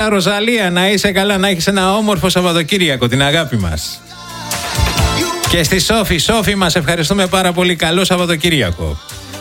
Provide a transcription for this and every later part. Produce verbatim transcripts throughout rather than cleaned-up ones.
Νάτασα Ροζαλία, να είσαι καλά, να έχεις ένα όμορφο Σαββατοκύριακο, την αγάπη μας. Και στη Σόφη, Σόφη μας ευχαριστούμε πάρα πολύ. Καλό Σαββατοκύριακο.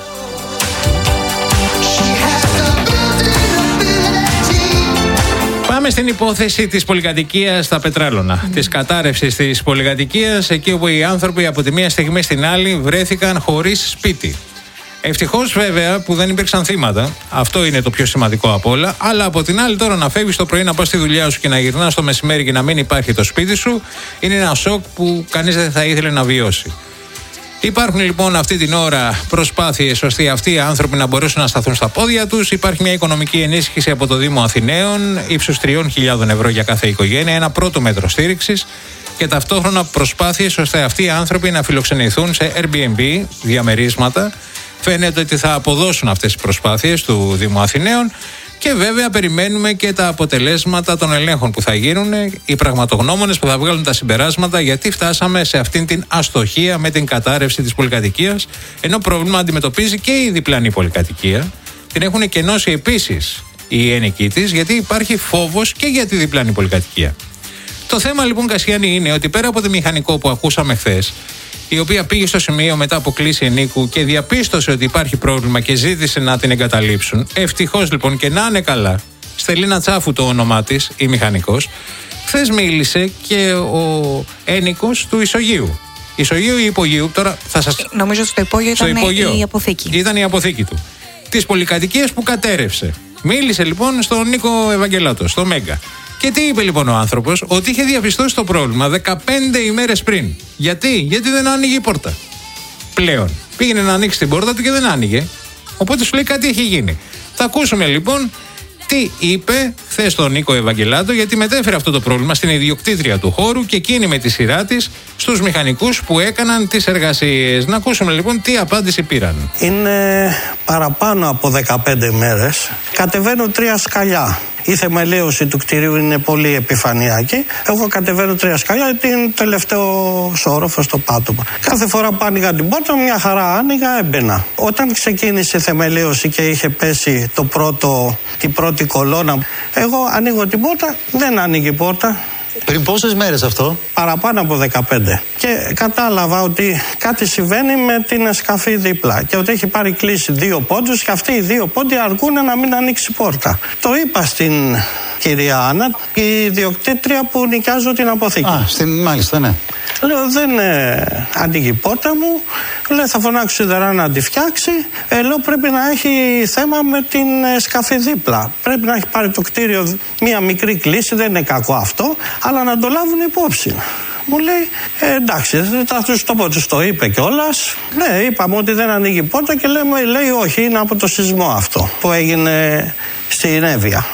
Πάμε στην υπόθεση της πολυκατοικίας στα Πετράλωνα, mm. της κατάρρευσης της πολυκατοικίας, εκεί όπου οι άνθρωποι από τη μία στιγμή στην άλλη βρέθηκαν χωρίς σπίτι. Ευτυχώς βέβαια που δεν υπήρξαν θύματα, αυτό είναι το πιο σημαντικό από όλα, αλλά από την άλλη τώρα να φεύγεις το πρωί να πας στη δουλειά σου και να γυρνάς το μεσημέρι και να μην υπάρχει το σπίτι σου, είναι ένα σοκ που κανείς δεν θα ήθελε να βιώσει. Υπάρχουν λοιπόν αυτή την ώρα προσπάθειες ώστε αυτοί οι άνθρωποι να μπορέσουν να σταθούν στα πόδια τους. Υπάρχει μια οικονομική ενίσχυση από το Δήμο Αθηναίων ύψους τριών χιλιάδων ευρώ για κάθε οικογένεια, ένα πρώτο μέτρο στήριξης, και ταυτόχρονα προσπάθειες ώστε αυτοί οι άνθρωποι να φιλοξενηθούν σε Airbnb, διαμερίσματα. Φαίνεται ότι θα αποδώσουν αυτές τις προσπάθειες του Δήμου Αθηναίων. Και βέβαια περιμένουμε και τα αποτελέσματα των ελέγχων που θα γίνουν, οι πραγματογνώμονες που θα βγάλουν τα συμπεράσματα, γιατί φτάσαμε σε αυτήν την αστοχία με την κατάρρευση της πολυκατοικίας, ενώ πρόβλημα αντιμετωπίζει και η διπλανή πολυκατοικία. Την έχουν εκενώσει επίσης οι ενοικοί της, γιατί υπάρχει φόβος και για τη διπλανή πολυκατοικία. Το θέμα λοιπόν, Κασιάνη, είναι ότι πέρα από τη μηχανικό που ακούσαμε χθες, η οποία πήγε στο σημείο μετά από κλίση ενίκου και διαπίστωσε ότι υπάρχει πρόβλημα και ζήτησε να την εγκαταλείψουν. Ευτυχώς λοιπόν, και να είναι καλά, Στελίνα Τσάφου το όνομά της, η μηχανικός, χθες μίλησε και ο ένικος του Ισογείου. Ισογείου ή Υπογείου, τώρα θα σας... Νομίζω ότι στο υπόγειο ήταν στο υπόγειο. η αποθήκη. Ήταν η αποθήκη του. Της πολυκατοικίας που κατέρευσε. Μίλησε λοιπόν στον Νίκο Ευαγγελάτο, στο Μέγκα. Και τι είπε λοιπόν ο άνθρωπος? Ότι είχε διαπιστώσει το πρόβλημα δεκαπέντε ημέρες πριν. Γιατί? Γιατί δεν άνοιγε η πόρτα. Πλέον. Πήγαινε να ανοίξει την πόρτα του και δεν άνοιγε. Οπότε σου λέει κάτι έχει γίνει. Θα ακούσουμε λοιπόν τι είπε χθες στον Νίκο Ευαγγελάτο, γιατί μετέφερε αυτό το πρόβλημα στην ιδιοκτήτρια του χώρου και εκείνη με τη σειρά της στους μηχανικούς που έκαναν τις εργασίες. Να ακούσουμε λοιπόν τι απάντηση πήραν. Είναι παραπάνω από δεκαπέντε μέρες. Κατεβαίνω τρία σκαλιά. Η θεμελίωση του κτηρίου είναι πολύ επιφανειακή. Εγώ κατεβαίνω τρία σκαλιά, την τελευταίο όροφο στο πάτωμα. Κάθε φορά που άνοιγα την πόρτα, μια χαρά άνοιγα, έμπαινα. Όταν ξεκίνησε η θεμελίωση και είχε πέσει το πρώτο, την πρώτη κολόνα, εγώ ανοίγω την πόρτα, δεν άνοιγε η πόρτα. Πριν πόσες μέρες αυτό? Παραπάνω από δεκαπέντε. Και κατάλαβα ότι κάτι συμβαίνει με την σκαφή δίπλα και ότι έχει πάρει κλίση δύο πόντους και αυτοί οι δύο πόντοι αργούν να μην ανοίξει πόρτα. Το είπα στην κυρία Άννα, η ιδιοκτήτρια που νοικιάζω την αποθήκη. Α, στην, μάλιστα, ναι. Λέω, δεν ε, ανοίγει η πόρτα μου. Λέω, θα φωνάξω σιδερά να τη φτιάξει. Ε, λέω, πρέπει να έχει θέμα με την ε, σκαφή δίπλα. Πρέπει να έχει πάρει το κτίριο μία μικρή κλίση, δεν είναι κακό αυτό, αλλά να το λάβουν υπόψη. Μου λέει, ε, εντάξει, θα τους το πω, τους το είπε κιόλας. Ναι, είπαμε ότι δεν ανοίγει η πόρτα και λέμε, λέει, όχι, είναι από το σεισμό αυτό που έγινε στην Εύβοια.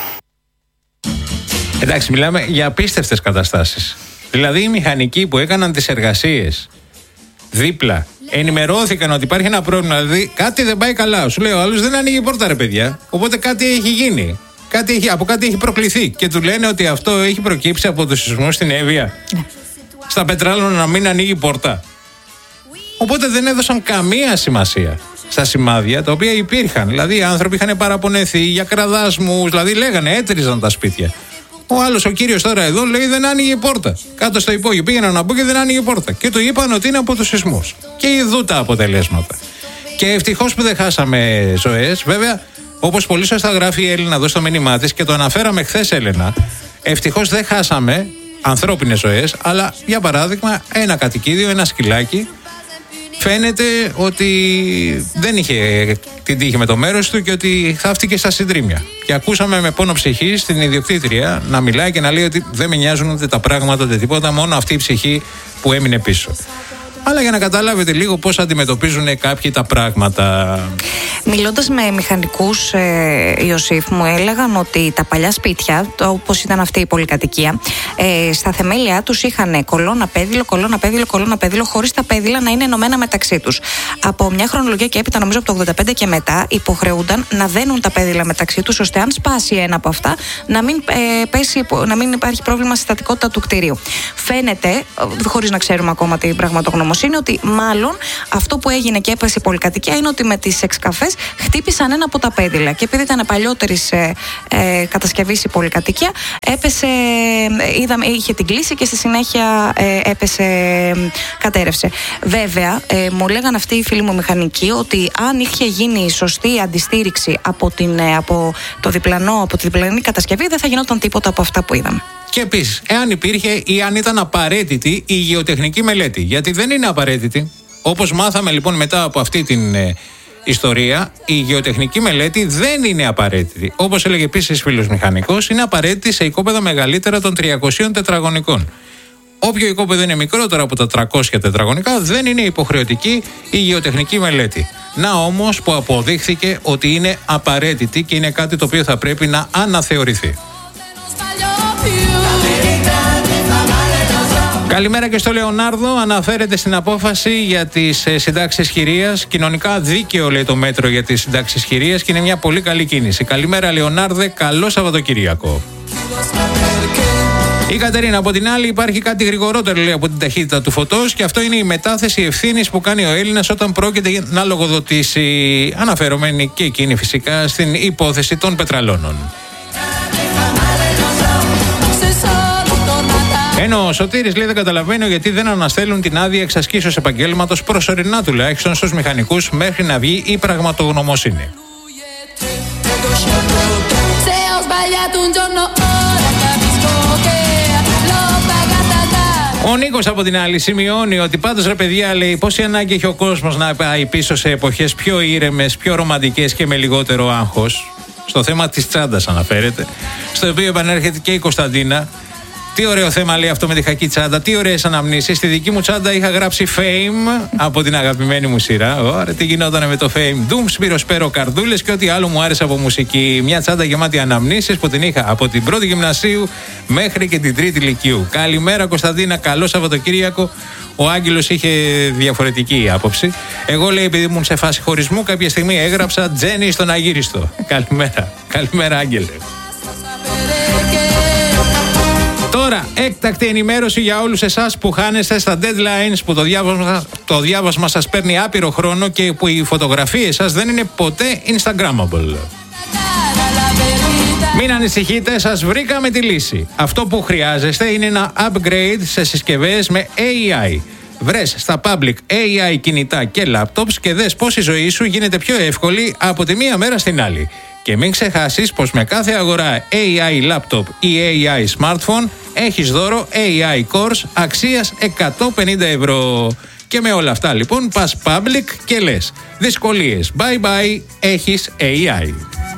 Εντάξει, μιλάμε για απίστευτες καταστάσεις. Δηλαδή οι μηχανικοί που έκαναν τις εργασίες δίπλα ενημερώθηκαν ότι υπάρχει ένα πρόβλημα, δηλαδή κάτι δεν πάει καλά. Σου λέει ο άλλος, δεν ανοίγει η πόρτα, ρε παιδιά. Οπότε κάτι έχει γίνει. Κάτι έχει, από κάτι έχει προκληθεί. Και του λένε ότι αυτό έχει προκύψει από το σεισμό στην Εύβοια. Ναι. Στα Πετράλωνα να μην ανοίγει η πόρτα. Οπότε δεν έδωσαν καμία σημασία στα σημάδια τα οποία υπήρχαν. Δηλαδή οι άνθρωποι είχαν παραπονεθεί για κραδάσμους, δηλαδή λέγανε, έτριζαν τα σπίτια. Ο άλλος, ο κύριος τώρα εδώ, λέει δεν άνοιγε η πόρτα. Κάτω στο υπόγειο πήγαιναν να μπω και δεν άνοιγε η πόρτα. Και του είπαν ότι είναι από τους σεισμούς. Και ειδού τα αποτελέσματα. Και ευτυχώς που δεν χάσαμε ζωές. Βέβαια, όπως πολύ σωστά γράφει η Έλληνα εδώ στο μήνυμά της και το αναφέραμε χθες, Έλενα, ευτυχώς δεν χάσαμε ανθρώπινες ζωές, αλλά για παράδειγμα ένα κατοικίδιο, ένα σκυλάκι, φαίνεται ότι δεν είχε την τύχη με το μέρος του και ότι θαύτηκε στα συντρίμμια. Και ακούσαμε με πόνο ψυχή στην ιδιοκτήτρια να μιλάει και να λέει ότι δεν με νοιάζουν ούτε τα πράγματα ούτε τίποτα, μόνο αυτή η ψυχή που έμεινε πίσω. Αλλά για να καταλάβετε λίγο πώς αντιμετωπίζουν κάποιοι τα πράγματα. Μιλώντας με μηχανικούς, ε, Ιωσήφ, μου έλεγαν ότι τα παλιά σπίτια, όπως ήταν αυτή η πολυκατοικία, ε, στα θεμέλια τους είχαν κολόνα πέδιλο, κολόνα πέδιλο, κολόνα πέδιλο, χωρίς τα πέδιλα να είναι ενωμένα μεταξύ τους. Από μια χρονολογία και έπειτα, νομίζω από το ογδόντα πέντε και μετά, υποχρεούνταν να δένουν τα πέδιλα μεταξύ τους, ώστε αν σπάσει ένα από αυτά, να μην, ε, πέσει, να μην υπάρχει πρόβλημα στη στατικότητα του κτηρίου. Φαίνεται, χωρίς να ξέρουμε ακόμα την πραγματογνωμοσύνη, πραγματογνωμοσύνη ότι μάλλον αυτό που έγινε και έπεσε η πολυκατοικία είναι ότι με τις σεξ καφές χτύπησαν ένα από τα πέδιλα. Και επειδή ήταν παλιότερης ε, ε, κατασκευής η πολυκατοικία, έπεσε, είδαμε, είχε την κλίση και στη συνέχεια ε, έπεσε, ε, κατέρευσε. Βέβαια, ε, μου λέγανε αυτοί οι φίλοι μου μηχανικοί ότι αν είχε γίνει σωστή αντιστήριξη από, την, ε, από, το διπλανό, από τη διπλανή κατασκευή, δεν θα γινόταν τίποτα από αυτά που είδαμε. Και επίσης, εάν υπήρχε ή αν ήταν απαραίτητη η γεωτεχνική μελέτη. Γιατί δεν είναι απαραίτητη. Όπως μάθαμε λοιπόν μετά από αυτή την ε, ιστορία, η γεωτεχνική μελέτη δεν είναι απαραίτητη. Όπως έλεγε επίσης φίλος μηχανικός, είναι απαραίτητη σε οικόπεδα μεγαλύτερα των τριακοσίων τετραγωνικών. Όποιο οικόπεδο είναι μικρότερο από τα τριακόσια τετραγωνικά, δεν είναι υποχρεωτική η γεωτεχνική μελέτη. Να όμως που αποδείχθηκε ότι είναι απαραίτητη και είναι κάτι το οποίο θα πρέπει να αναθεωρηθεί. Καλημέρα και στο Λεωνάρδο. Αναφέρεται στην απόφαση για τις ε, συντάξεις χειρίας. Κοινωνικά δίκαιο, λέει το μέτρο για τις συντάξεις χειρίας και είναι μια πολύ καλή κίνηση. Καλημέρα, Λεωνάρδε. Καλό Σαββατοκύριακο. Η Κατερίνα, από την άλλη, υπάρχει κάτι γρηγορότερο, λέει, από την ταχύτητα του φωτός και αυτό είναι η μετάθεση ευθύνης που κάνει ο Έλληνας όταν πρόκειται να λογοδοτήσει, αναφερομένη και εκείνη φυσικά, στην υπόθεση των πετραλώνων. Ενώ ο Σωτήρης, λέει, δεν καταλαβαίνω γιατί δεν αναστέλουν την άδεια εξασκήσεως επαγγέλματος προσωρινά τουλάχιστον στους μηχανικούς μέχρι να βγει η πραγματογνωμοσύνη. Ο Νίκος από την άλλη σημειώνει ότι πάντως, ρε παιδιά, λέει, πόση ανάγκη έχει ο κόσμος να πάει πίσω σε εποχές πιο ήρεμες, πιο ρομαντικές και με λιγότερο άγχος. Στο θέμα της τσάντας αναφέρεται, στο οποίο επανέρχεται και η Κωνσταντίνα. Τι ωραίο θέμα, λέει, αυτό με τη χακή τσάντα. Τι ωραίες αναμνήσεις. Στη δική μου τσάντα είχα γράψει Fame από την αγαπημένη μου σειρά. Ωραία, τι γινόταν με το Fame. Doom, Σπύρο Σπέρο, καρδούλες και ό,τι άλλο μου άρεσε από μουσική. Μια τσάντα γεμάτη αναμνήσεις που την είχα από την πρώτη γυμνασίου μέχρι και την τρίτη λυκείου. Καλημέρα, Κωνσταντίνα. Καλό Σαββατοκύριακο. Ο Άγγελος είχε διαφορετική άποψη. Εγώ, λέει, επειδή ήμουν σε φάση χωρισμού, κάποια στιγμή έγραψα Τζένι στον Αγύριστο. Καλημέρα. Καλημέρα, Άγγελε. Τώρα, έκτακτη ενημέρωση για όλους εσάς που χάνεστε στα deadlines, που το διάβασμα, το διάβασμα σας παίρνει άπειρο χρόνο και που οι φωτογραφίες σας δεν είναι ποτέ Instagrammable. Μην ανησυχείτε, σας βρήκαμε τη λύση. Αυτό που χρειάζεστε είναι ένα upgrade σε συσκευές με έι άι. Βρες στα public έι άι κινητά και laptops και δες πως η ζωή σου γίνεται πιο εύκολη από τη μία μέρα στην άλλη. Και μην ξεχάσεις πως με κάθε αγορά έι άι laptop ή έι άι smartphone έχεις δώρο έι άι Course αξίας εκατόν πενήντα ευρώ. Και με όλα αυτά λοιπόν πας public και λες δυσκολίες bye bye, έχεις έι άι.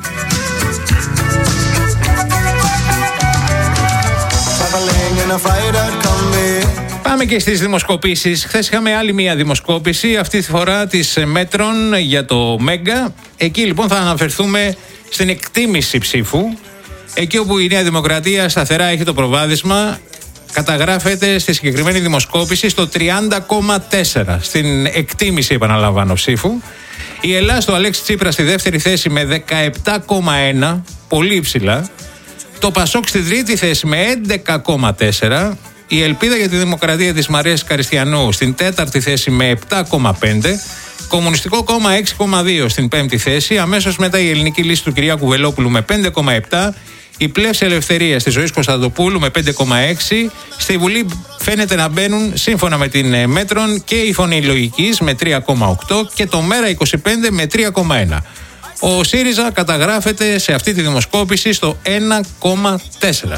Πάμε και στις δημοσκοπήσεις. Χθες είχαμε άλλη μία δημοσκόπηση, αυτή τη φορά της Μέτρων για το Μέγκα. Εκεί λοιπόν θα αναφερθούμε στην εκτίμηση ψήφου. Εκεί όπου η Νέα Δημοκρατία σταθερά έχει το προβάδισμα, καταγράφεται στη συγκεκριμένη δημοσκόπηση στο τριάντα κόμμα τέσσερα στην εκτίμηση, επαναλαμβάνω, ψήφου. Η Ελλάδα, το Αλέξη Τσίπρα, στη δεύτερη θέση με δεκαεπτά κόμμα ένα, πολύ υψηλά. Το Πασόκ στην τρίτη θέση με έντεκα κόμμα τέσσερα. Η Ελπίδα για τη Δημοκρατία της Μαρίας Καριστιανού στην τέταρτη θέση με επτά κόμμα πέντε. Κομμουνιστικό Κόμμα έξι κόμμα δύο στην πέμπτη θέση. Αμέσως μετά η Ελληνική Λύση του Κυριάκου Βελόπουλου με πέντε κόμμα επτά. Η Πλεύση Ελευθερίας της Ζωής Κωνσταντοπούλου με πέντε κόμμα έξι. Στη Βουλή φαίνεται να μπαίνουν σύμφωνα με την Μέτρων και η Φωνή Λογικής με τρία κόμμα οκτώ και το Μέρα είκοσι πέντε με τρία κόμμα ένα. Ο ΣΥΡΙΖΑ καταγράφεται σε αυτή τη δημοσκόπηση στο ένα κόμμα τέσσερα.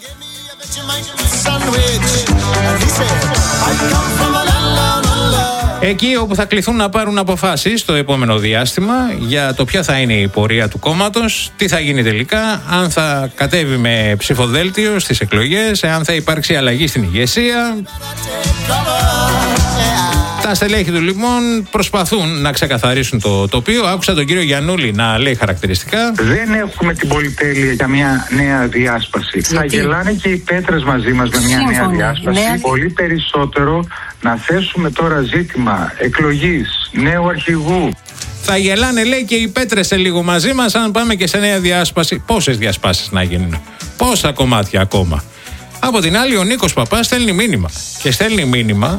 Εκεί όπου θα κληθούν να πάρουν αποφάσεις το επόμενο διάστημα για το ποια θα είναι η πορεία του κόμματος, τι θα γίνει τελικά, αν θα κατέβει με ψηφοδέλτιο στις εκλογές, αν θα υπάρξει αλλαγή στην ηγεσία. Τα στελέχη του λοιπόν προσπαθούν να ξεκαθαρίσουν το τοπίο. Άκουσα τον κύριο Γιαννούλη να λέει χαρακτηριστικά. Δεν έχουμε την πολυτέλεια για μια νέα διάσπαση. Γιατί? Θα γελάνε και οι πέτρες μαζί μας με μια νέα διάσπαση. Νέα... Πολύ περισσότερο να θέσουμε τώρα ζήτημα εκλογής νέου αρχηγού. Θα γελάνε, λέει, και οι πέτρες σε λίγο μαζί μας αν πάμε και σε νέα διάσπαση. Πόσες διασπάσεις να γίνουν, πόσα κομμάτια ακόμα. Από την άλλη, ο Νίκος Παπάς στέλνει μήνυμα. Και στέλνει μήνυμα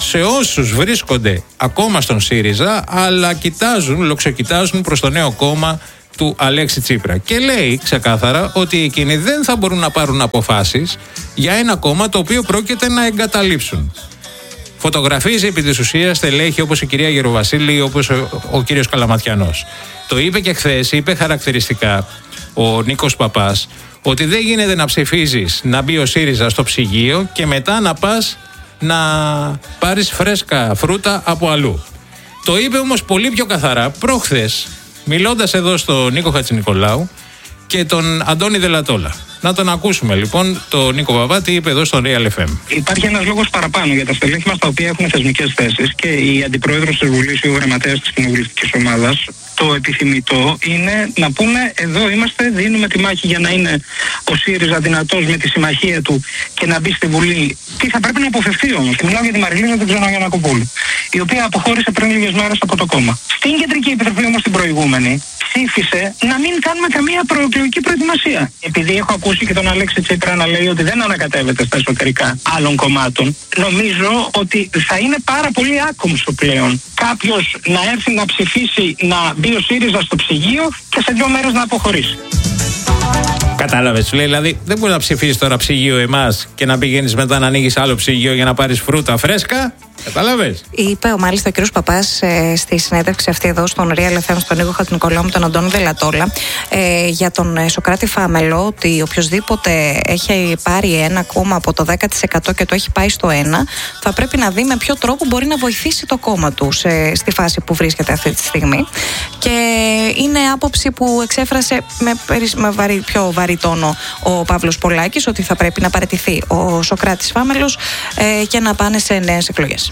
σε όσους βρίσκονται ακόμα στον ΣΥΡΙΖΑ, αλλά κοιτάζουν, λοξοκοιτάζουν προς το νέο κόμμα του Αλέξη Τσίπρα. Και λέει ξεκάθαρα ότι εκείνοι δεν θα μπορούν να πάρουν αποφάσεις για ένα κόμμα το οποίο πρόκειται να εγκαταλείψουν. Φωτογραφίζει επί της ουσίας στελέχη όπως η κυρία Γεροβασίλη ή όπως ο, ο κύριος Καλαματιανός. Το είπε και χθες, είπε χαρακτηριστικά ο Νίκος Παπάς ότι δεν γίνεται να ψηφίζεις να μπει ο ΣΥΡΙΖΑ στο ψυγείο και μετά να πας να πάρεις φρέσκα φρούτα από αλλού. Το είπε όμως πολύ πιο καθαρά προχθές, μιλώντας εδώ στον Νίκο Χατζηνικολάου και τον Αντώνη Δελατόλα. Να τον ακούσουμε λοιπόν τον Νίκο Παπά τι είπε εδώ στο Real εφ εμ. Υπάρχει ένας λόγος παραπάνω για τα στελέχη μας τα οποία έχουν θεσμικές θέσεις και η αντιπρόεδρος της Βουλής ή ο γραμματέας της κοινοβουλευτικής ομάδας. Το επιθυμητό είναι να πούνε εδώ είμαστε, δίνουμε τη μάχη για να είναι ο ΣΥΡΙΖΑ δυνατός με τη συμμαχία του και να μπει στη Βουλή. Τι θα πρέπει να αποφευθεί όμως. Και μιλάω για τη Μαριλίνα την Ξενογιαννακοπούλου, η οποία αποχώρησε πριν λίγες μέρες από το κόμμα. Στην Κεντρική Επιτροπή όμως την προηγούμενη ψήφισε να μην κάνουμε καμία προεκλογική προετοιμασία. Επειδή έχω ακούσει και τον Αλέξη Τσίπρα να λέει ότι δεν ανακατεύεται στα εσωτερικά άλλων κομμάτων, νομίζω ότι θα είναι πάρα πολύ άκομψο πλέον κάποιος να έρθει να ψηφίσει να μπει ο ΣΥΡΙΖΑ στο ψυγείο και σε δύο μέρες να αποχωρήσει. Κατάλαβες, λέει, δηλαδή δεν μπορεί να ψηφίσεις τώρα ψυγείο εμάς και να πηγαίνεις μετά να ανοίγεις άλλο ψυγείο για να πάρεις φρούτα φρέσκα. Κατάλαβες. Είπε ο μάλιστα ο κ. Παπάς ε, στη συνέντευξη αυτή εδώ στον Real εφ εμ, στον Νίκο Χατζηνικολάου με τον Αντώνη Δελατόλα, ε, για τον ε, Σωκράτη Φάμελο, ότι οποιοδήποτε έχει πάρει ένα κόμμα από το δέκα τοις εκατό και το έχει πάει στο ένα, θα πρέπει να δει με ποιο τρόπο μπορεί να βοηθήσει το κόμμα του σε, στη φάση που βρίσκεται αυτή τη στιγμή. Και είναι άποψη που εξέφρασε με, με βαρύ, πιο βαρύ τόνο ο Παύλος Πολάκης, ότι θα πρέπει να παραιτηθεί ο Σωκράτης Φάμελος ε, και να πάνε σε νέες εκλογές.